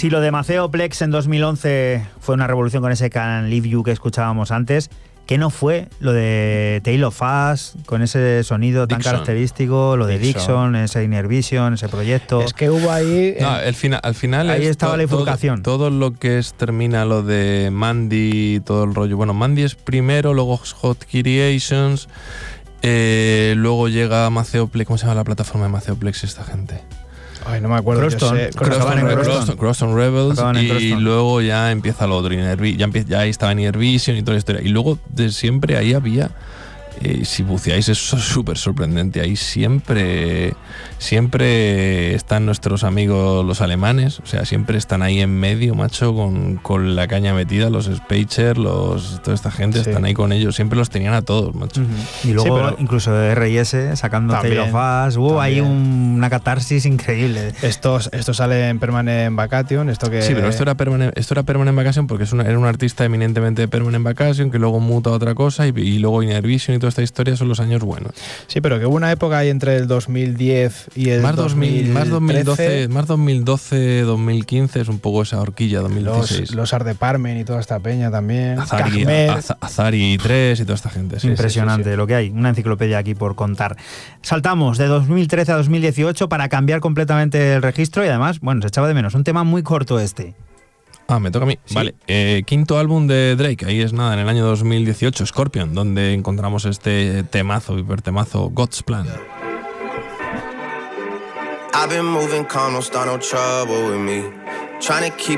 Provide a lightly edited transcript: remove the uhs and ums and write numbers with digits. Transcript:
Si lo de Maceo Plex en 2011 fue una revolución con ese Can't Leave You que escuchábamos antes, ¿qué no fue lo de Tale of Us, con ese sonido tan característico, lo de Dixon, ese Inner Vision, ese proyecto? Es que hubo ahí... No, al final ahí estaba la bifurcación. Todo lo que termina lo de Mandy, todo el rollo. Bueno, Mandy es primero, luego Hot Creations, luego llega Maceo Plex. ¿Cómo se llama la plataforma de Maceo Plex esta gente? Ay, no me acuerdo. Crosstown Rebels. Y luego ya empieza lo otro. Ya ahí estaba Inner Vision y toda la historia. Y luego de siempre ahí había... si buceáis, eso es súper sorprendente. Ahí siempre están nuestros amigos los alemanes. O sea, siempre están ahí en medio, macho, con la caña metida. Los Spacer, toda esta gente están ahí con ellos. Siempre los tenían a todos, macho. Y luego incluso de R&S sacando Tale of Us. Hubo ahí una catarsis increíble. Esto sale en Permanent Vacation. Sí, pero esto era Permanent Vacation porque era un artista eminentemente de Permanent Vacation que luego muta a otra cosa y luego Inner Vision y toda esta historia son los años buenos. Sí, pero que hubo una época ahí entre el 2010 y el más 2012, 2015 es un poco esa horquilla, 2016. Los Art Department y toda esta peña también. Azari 3 y toda esta gente. Sí, impresionante lo que hay, una enciclopedia aquí por contar. Saltamos de 2013 a 2018 para cambiar completamente el registro y además, bueno, se echaba de menos. Un tema muy corto este. Me toca a mí. Sí. Vale. Quinto álbum de Drake, ahí es nada, en el año 2018, Scorpion, donde encontramos este temazo, hipertemazo, God's Plan. I've been moving calm, don't start no trouble with me. Trying to keep